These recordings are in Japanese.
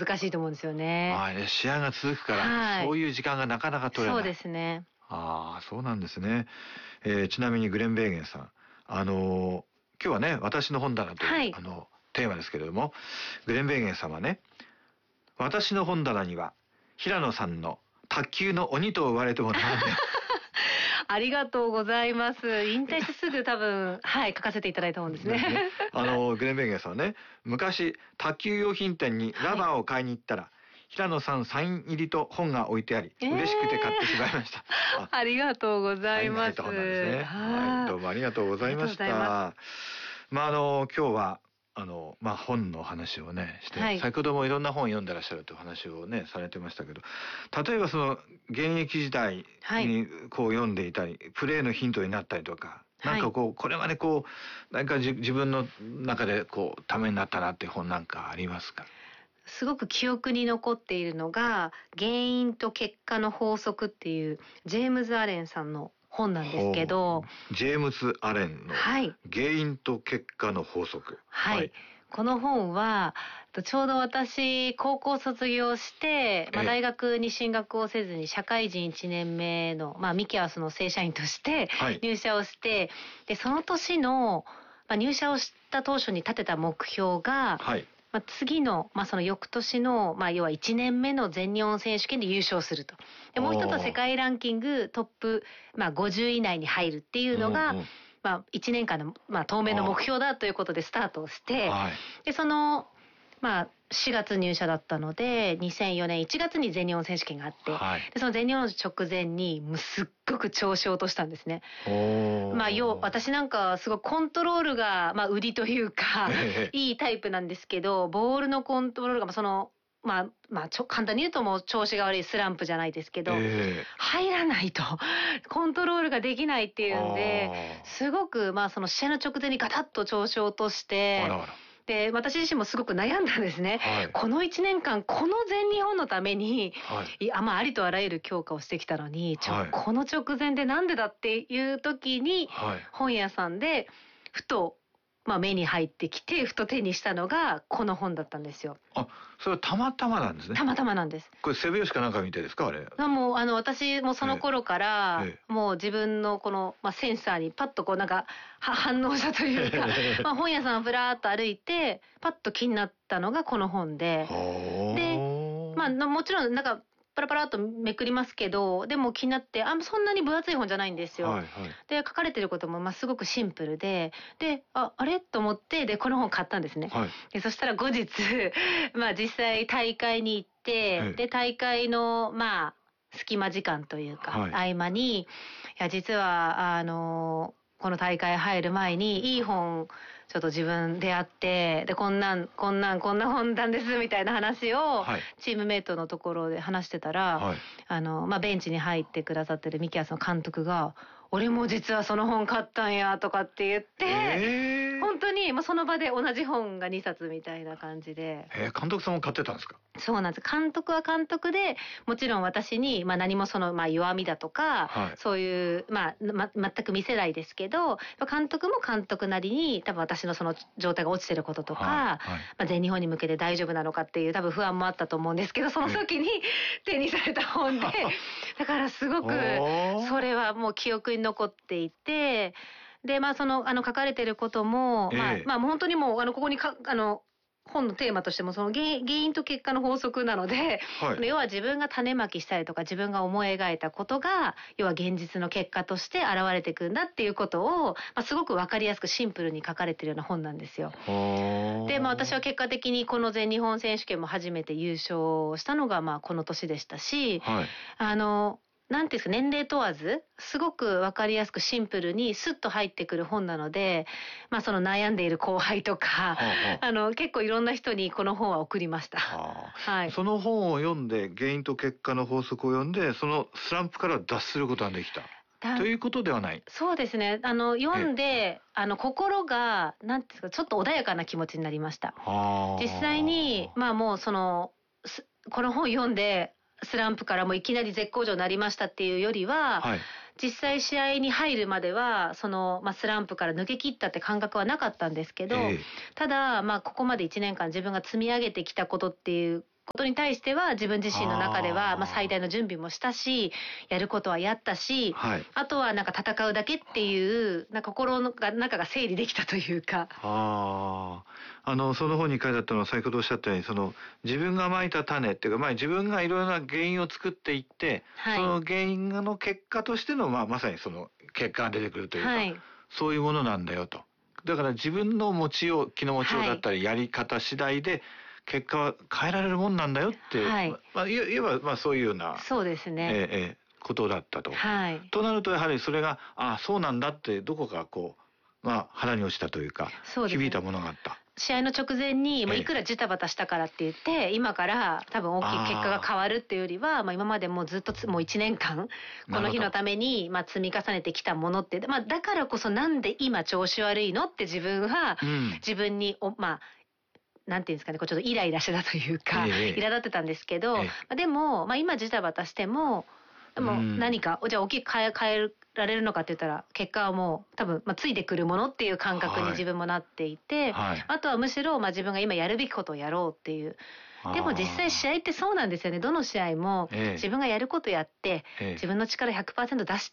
難しいと思うんですよね。 試合が続くから、そういう時間がなかなか取れない。 そうですね。 そうなんですね。ちなみにグレン・ベーゲンさん、今日はね、私の本棚という、テーマですけれども、グレン・ベーゲンさんはね、私の本棚には平野さんの卓球の鬼と呼ばれても並んでありがとうございます。引退してすぐ多分、書かせていただいた本ですね。 グレン・ベーゲンさんはね、昔、卓球用品店にラバーを買いに行ったら、平野さんサイン入りと本が置いてあり、嬉しくて買ってしまいました。 ありがとうございます。 サインが入った本なんですね。どうもありがとうございました。今日は、本の話をね、して、先ほどもいろんな本を読んでらっしゃるという話をね、されてましたけど、例えばその、現役時代にこう読んでいたり、プレーのヒントになったりとか、なんかこれまでなんか自分の中でためになったなっていう本なんかありますか？ すごく記憶に残っているのが、原因と結果の法則っていう、ジェームズ・アレンさんの本なんですけど、 ジェームズ・アレンの原因と結果の法則。 この本は、ちょうど私、高校卒業して、大学に進学をせずに社会人1年目の、ミキアスの正社員として入社をして、で、その年の、入社をした当初に立てた目標が、次の、その翌年の、要は1年目の全日本選手権で優勝すると。で、もう一つは世界ランキングトップ、50位以内に入るっていうのが、1年間の、当面の目標だということでスタートをして、で、その、4月入社だったので、2004年1月に全日本選手権があって、でその全日本直前に、すっごく調子を落としたんですね。私なんかすごいコントロールが、売りというか、いいタイプなんですけど、ボールのコントロールが、簡単に言うともう調子が悪いスランプじゃないですけど、入らないと、コントロールができないっていうんで、すごく、その試合の直前にガタッと調子を落として、で、私自身もすごく悩んだんですね。この1年間、この全日本のために、ありとあらゆる強化をしてきたのに、この直前でなんでだっていう時に、本屋さんで、ふと、目に入ってきて、ふと手にしたのが、この本だったんですよ。 それはたまたまなんですね。 たまたまなんです。 これ背表紙かなんか見てですか、あれ。 もう、私もその頃から、もう自分のこの、センサーにパッと反応したというか、本屋さんをぶらーっと歩いて、パッと気になったのがこの本で、で、もちろん、パラパラっとめくりますけど、でも気になって、そんなに分厚い本じゃないんですよ。で、書かれてることもすごくシンプルで、あれと思って、で、この本買ったんですね。で、そしたら後日、実際大会に行って、で、大会の、隙間時間というか、合間に、いや、実は、この大会入る前にいい本ちょっと自分出会って、でこんな本なんですみたいな話をチームメイトのところで話してたら、ベンチに入ってくださってるミキアスの監督が、俺も実はその本買ったんやとかって言って、本当にその場で同じ本が2冊みたいな感じで。 監督さんも買ってたんですか？ そうなんです。監督は監督で、もちろん私に、何も弱みだとか、そういう、全く見せないですけど、監督も監督なりに、多分私のその状態が落ちてることとか、全日本に向けて大丈夫なのかっていう多分不安もあったと思うんですけど、その時に手にされた本で、だからすごく、それはもう記憶に残っていて、で、書かれてることも、本当にもう、ここに本のテーマとしてもその原因と結果の法則なので、要は自分が種まきしたりとか自分が思い描いたことが、要は現実の結果として現れてくるんだっていうことを、すごくわかりやすくシンプルに書かれてるような本なんですよ。で、私は結果的にこの全日本選手権も初めて優勝したのがこの年でしたし、なんていうんですか、年齢問わず、すごくわかりやすくシンプルにスッと入ってくる本なので、その悩んでいる後輩とか、結構いろんな人にこの本は送りました。 その本を読んで、原因と結果の法則を読んで、そのスランプから脱することができた。ということではない。 そうですね。読んで、心が、なんていうんですか、ちょっと穏やかな気持ちになりました。実際に、もうこの本読んで、スランプからもういきなり絶好調になりましたっていうよりは、実際試合に入るまでは、スランプから抜け切ったって感覚はなかったんですけど、ただ、ここまで1年間自分が積み上げてきたことっていうことに対しては自分自身の中では最大の準備もしたし、やることはやったし、 はい、 あとはなんか戦うだけっていう心の中が整理できたというか。 その本に書いてあったのは先ほどおっしゃったように、その自分がまいた種っていうか、自分がいろいろな原因を作っていって、はい、その原因の結果としての、まさにその結果が出てくるというか、はい、そういうものなんだよと。だから自分の気の持ちようだったり、やり方次第で結果は変えられるもんなんだよって、はい、言えばそういうような、 そうですね、 ことだったと。 はい、 となるとやはりそれがそうなんだってどこかこう腹に落ちたというか、響いたものがあった。 試合の直前にいくらジタバタしたからって言って今から多分大きい結果が変わるっていうよりは、今までもうずっともう1年間この日のために積み重ねてきたものって、だからこそなんで今調子悪いのって自分は、自分になんていうんですかね、ちょっとイライラしてたというか、苛立ってたんですけど、でも、今ジタバタしても何かじゃあ大きく変えられるのかって言ったら結果はもう多分ついてくるものっていう感覚に自分もなっていて、はい、あとはむしろ自分が今やるべきことをやろうっていう。でも実際試合ってそうなんですよね。どの試合も自分がやることやって、自分の力 100% 出して、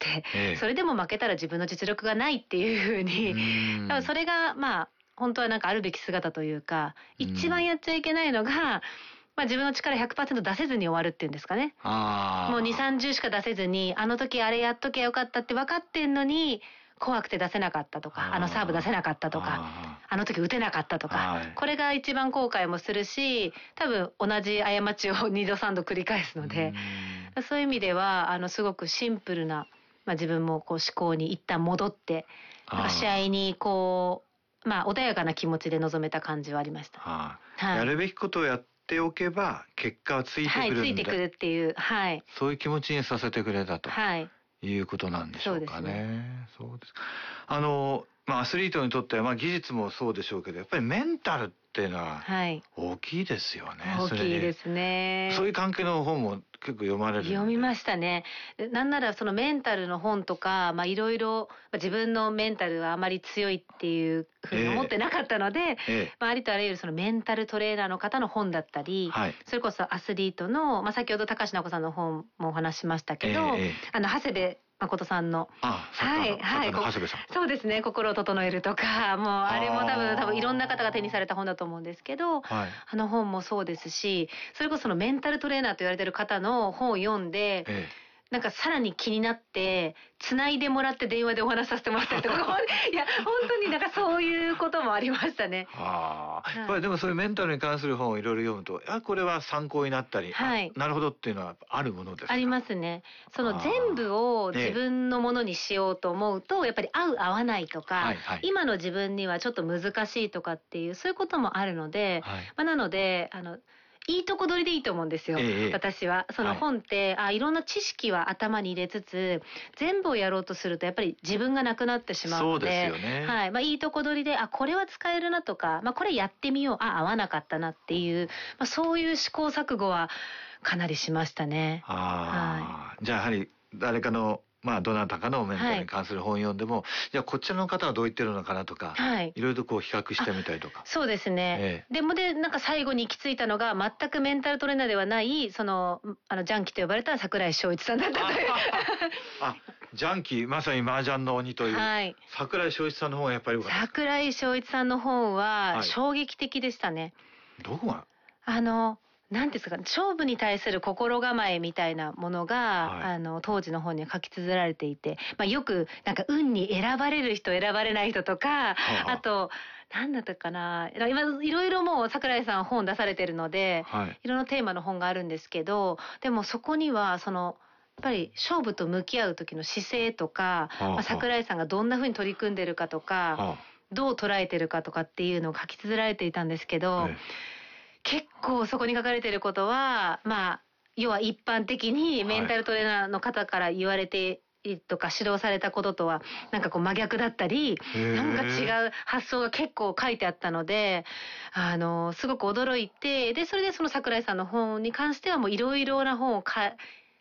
それでも負けたら自分の実力がないっていうふうに、だからそれが本当はなんかあるべき姿というか、一番やっちゃいけないのが自分の力 100% 出せずに終わるっていうんですかね。もう2、30しか出せずに、あの時あれやっときゃよかったって分かってんのに、怖くて出せなかったとか、サーブ出せなかったとか、あの時打てなかったとか、これが一番後悔もするし、多分同じ過ちを2度3度繰り返すので、そういう意味ではすごくシンプルな、自分も思考に一旦戻って、試合に穏やかな気持ちで臨めた感じはありました。 はい、やるべきことをやっておけば結果はついてくるんだ、 ついてくるっていう、 そういう気持ちにさせてくれたと、 はいいうことなんでしょうかね。そうです。アスリートにとっては技術もそうでしょうけど、やっぱりメンタルっていうのは大きいですよね。 大きいですね。 そういう関係の本も結構読まれる。 読みましたね。なんならそのメンタルの本とか、いろいろ自分のメンタルはあまり強いっていうふうに思ってなかったので、ありとあらゆるそのメンタルトレーナーの方の本だったり、それこそアスリートの、先ほど高橋尚子さんの本もお話しましたけど、長谷部誠さんの、そうですね、心を整えるとか、もうあれも多分いろんな方が手にされた本だと思うんですけど、あの本もそうですし、それこそのメンタルトレーナーと言われてる方の本を読んで、なんかさらに気になって繋いでもらって電話でお話しさせてもらったりとかいや本当になんかそういうこともありましたね。 やっぱりでもそういうメンタルに関する本をいろいろ読むと、これは参考になったり、なるほどっていうのはあるものですか？ ありますね。その全部を自分のものにしようと思うと、やっぱり合う合わないとか、今の自分にはちょっと難しいとかっていうそういうこともあるので、なのでいいとこ取りでいいと思うんですよ、私は。その本って、いろんな知識は頭に入れつつ全部をやろうとするとやっぱり自分がなくなってしまうので、そうですよね。いいとこ取りでこれは使えるなとか、これやってみよう、合わなかったなっていう、そういう試行錯誤はかなりしましたね。 じゃあやはり誰かのどなたかのメンタルに関する本読んでも、じゃあこちらの方はどう言ってるのかなとか、いろいろと比較してみたりとか。 そうですね。でなんか最後に行き着いたのが全くメンタルトレーナーではないそのジャンキと呼ばれた櫻井翔一さんだったという。 ジャンキまさに麻雀の鬼という、櫻井翔一さんの本はやっぱり良かった。 櫻井翔一さんの本は衝撃的でしたね。 どこが？ なんですか、勝負に対する心構えみたいなものが、当時の本には書き綴られていて、よくなんか運に選ばれる人選ばれない人とか、あと何だったかな、今いろいろもう櫻井さん本出されてるので、いろんなテーマの本があるんですけど、でもそこにはやっぱり勝負と向き合う時の姿勢とか、櫻井さんがどんな風に取り組んでるかとか、どう捉えてるかとかっていうのを書き綴られていたんですけど、結構そこに書かれていることは要は一般的にメンタルトレーナーの方から言われてとか指導されたこととはなんか真逆だったり、なんか違う発想が結構書いてあったので、すごく驚いて、でそれでその櫻井さんの本に関してはもういろいろな本を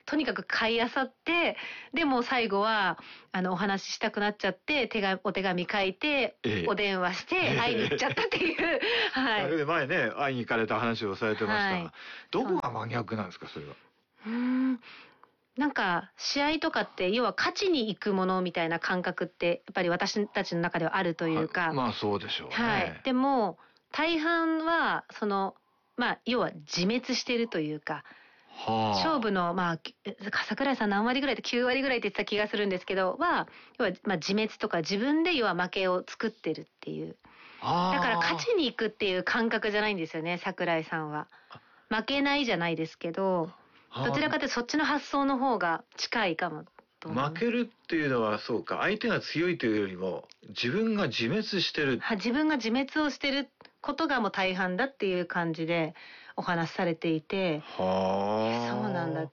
とにかく買い漁って、でも最後はお話ししたくなっちゃってお手紙書いて、お電話して会いに行っちゃったっていう、 はい、前ね会いに行かれた話をされてましたが、はい、どこが真逆なんですかそれは。 なんか試合とかって要は勝ちに行くものみたいな感覚ってやっぱり私たちの中ではあるというか、 まあそうでしょうね。 はい、でも大半は要は自滅してるというか、勝負の櫻井さん何割ぐらいって9割ぐらいって言ってた気がするんですけど要は自滅とか自分で要は負けを作ってるっていう、だから勝ちに行くっていう感覚じゃないんですよね、櫻井さんは。負けないじゃないですけど、どちらかというとそっちの発想の方が近いかもと思います。 負けるっていうのはそうか、相手が強いというよりも自分が自滅してる。 自分が自滅をしてることがもう大半だっていう感じでお話しされていて、そうなんだって。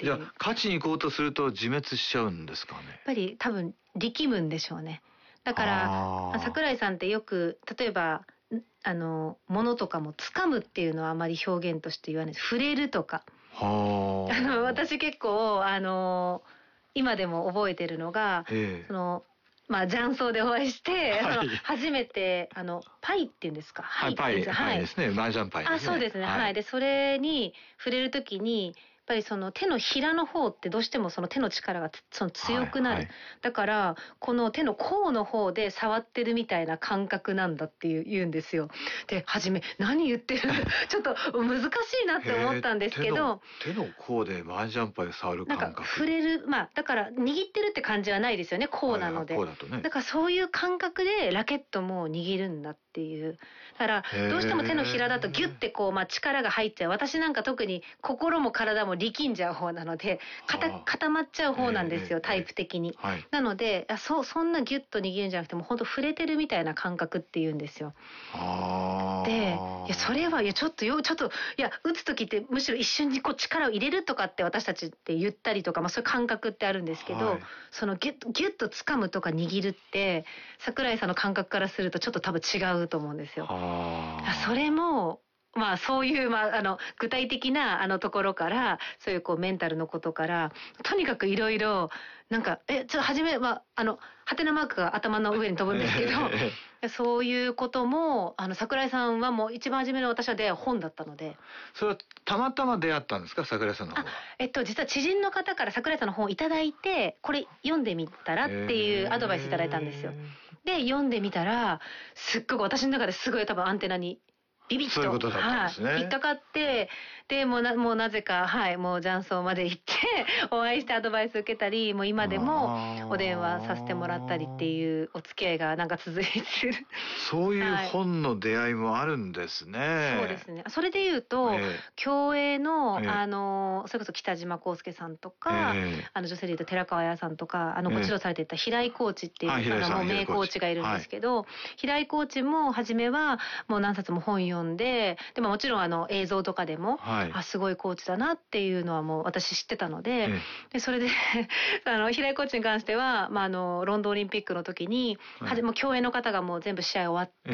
じゃあ勝ちに行こうとすると自滅しちゃうんですかね。 やっぱり多分力むんでしょうね。だから櫻井さんってよく例えば物とかも掴むっていうのはあまり表現として言わないです。触れるとか。私結構今でも覚えてるのが、雀荘でお会いして、初めてパイっていうんですか、 パイですね、麻雀パイですね。 そうですね、はい。でそれに触れるときにやっぱりその手のひらの方ってどうしてもその手の力が強くなる、だからこの手の甲の方で触ってるみたいな感覚なんだって言うんですよ。で初め何言ってるちょっと難しいなって思ったんですけど、 手の甲で麻雀パイを触る感覚、 なんか触れる、だから握ってるって感じはないですよね、甲なので。だからそういう感覚でラケットも握るんだっていう。だからどうしても手のひらだとギュッて力が入っちゃう。私なんか特に心も体も力んじゃう方なので固まっちゃう方なんですよ、タイプ的に。なのでそんなギュッと握るんじゃなくても本当触れてるみたいな感覚っていうんですよ。でそれはちょっと打つ時ってむしろ一瞬に力を入れるとかって私たちって言ったりとか、そういう感覚ってあるんですけど、そのギュッと掴むとか握るって櫻井さんの感覚からするとちょっと多分違うと思うんですよ。それもそういう具体的なところから、そういうメンタルのことからとにかくいろいろなんかちょっと初めはハテナマークが頭の上に飛ぶんですけどそういうことも櫻井さんはもう一番初めの私は出会う本だったので。 それはたまたま出会ったんですか、櫻井さんの方は。 実は知人の方から櫻井さんの本をいただいて、これ読んでみたらっていうアドバイスいただいたんですよ。で読んでみたらすっごく私の中ですごい多分アンテナにビビッとそういうことだったんですね。 引っかかって、でもうなぜかもう雀荘まで行ってお会いしてアドバイス受けたり、もう今でもお電話させてもらったりっていうお付き合いがなんか続いてる。 そういう本の出会いもあるんですね。 そうですね。それでいうと、競泳のそれこそ北島康介さんとか、女性でいうと寺川綾さんとか、ご指導されていた平井コーチっていうもう名コーチがいるんですけど、平井コーチも初めはもう何冊も本読んで、でももちろん映像とかでも、すごいコーチだなっていうのはもう私知ってたので、それで平井コーチに関しては、ロンドンオリンピックの時に、もう競泳の方がもう全部試合終わって、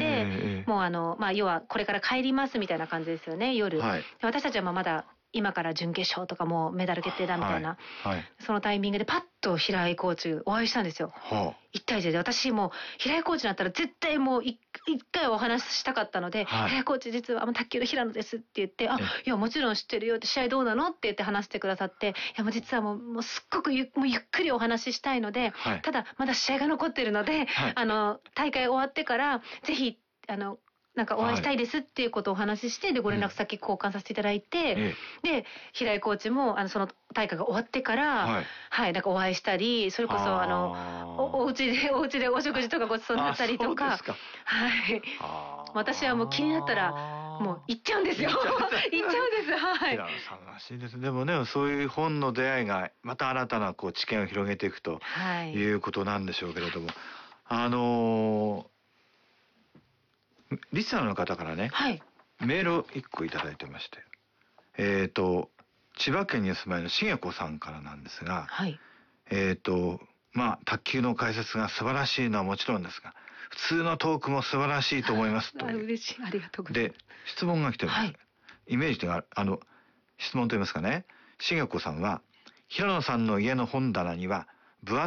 もう要はこれから帰りますみたいな感じですよね、夜。私たちはまだ今から準決勝とかもうメダル決定だみたいな、そのタイミングでパッと平井コーチお会いしたんですよ。1対1で。私も平井コーチになったら絶対もう一回お話ししたかったので、平井コーチ実は卓球の平野ですって言って、いやもちろん知ってるよって、試合どうなのって言って話してくださって、いやもう実はもうすっごくゆっくりお話ししたいので、ただまだ試合が残ってるので、大会終わってからぜひなんかお会いしたいですっていうことをお話しして、でご連絡先交換させていただいて、で平井コーチもその大会が終わってからなんかお会いしたり、それこそお家でお食事とかごちそうになったりとか、私はもう気になったらもう行っちゃうんですよ。行っちゃうんです。 平野さんらしいですね。でもね、そういう本の出会いがまた新たな知見を広げていくということなんでしょうけれども、リスナーの方からね、メールを1個いただいてまして、千葉県にお住まいのしげこさんからなんですが、卓球の解説が素晴らしいのはもちろんですが、普通のトークも素晴らしいと思いますと。 嬉しい、ありがとうございます。 で質問が来てます。イメージが質問といいますかね、しげこさんは平野さんの家の本棚には